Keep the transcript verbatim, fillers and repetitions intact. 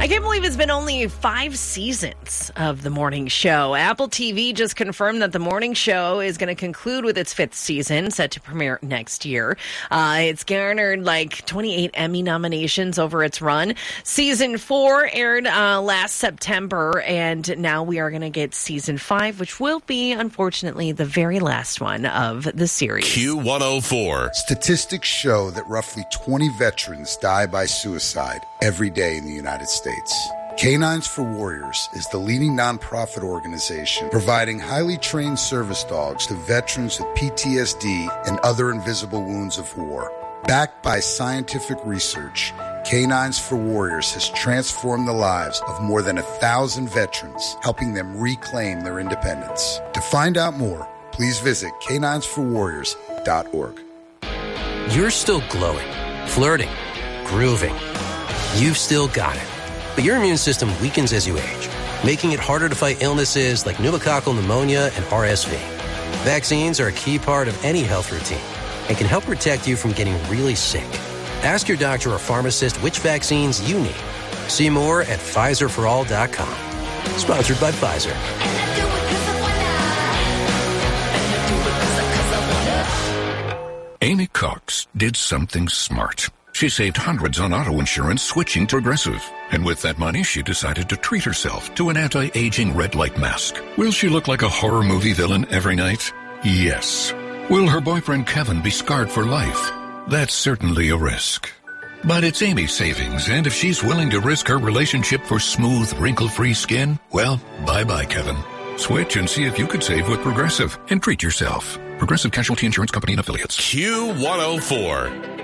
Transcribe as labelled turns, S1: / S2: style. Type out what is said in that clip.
S1: I can't believe it's been only five seasons of the morning show. Apple T V just confirmed that the morning show is going to conclude with its fifth season, set to premiere next year. Uh, it's garnered like twenty-eight Emmy nominations over its run. Season four aired uh, last September, and now we are going to get season five, which will be, unfortunately, the very last one of the series.
S2: Q one oh four.
S3: Statistics show that roughly twenty veterans die by suicide every day in the United States. Canines for Warriors is the leading nonprofit organization providing highly trained service dogs to veterans with P T S D and other invisible wounds of war. Backed by scientific research, Canines for Warriors has transformed the lives of more than a thousand veterans, helping them reclaim their independence. To find out more, please visit canines for warriors dot org.
S4: You're still glowing, flirting, grooving. You've still got it. But your immune system weakens as you age, making it harder to fight illnesses like pneumococcal pneumonia and R S V. Vaccines are a key part of any health routine and can help protect you from getting really sick. Ask your doctor or pharmacist which vaccines you need. See more at Pfizer for all dot com. Sponsored by Pfizer.
S5: Amy Cox did something smart. She saved hundreds on auto insurance switching to Progressive. And with that money, she decided to treat herself to an anti-aging red light mask. Will she look like a horror movie villain every night? Yes. Will her boyfriend Kevin be scarred for life? That's certainly a risk. But it's Amy's savings, and if she's willing to risk her relationship for smooth, wrinkle-free skin, well, bye-bye, Kevin. Switch and see if you could save with Progressive and treat yourself. Progressive Casualty Insurance Company and Affiliates.
S2: Q one oh four.